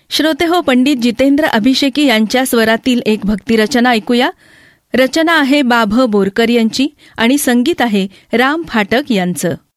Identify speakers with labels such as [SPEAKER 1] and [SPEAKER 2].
[SPEAKER 1] श्रोतेहो, पंडित जितेंद्र अभिषेकी यांच्या स्वरातील एक भक्तिरचना ऐकूया. रचना आहे बाभ बोरकर यांची आणि संगीत आहे राम फाटक यांचं.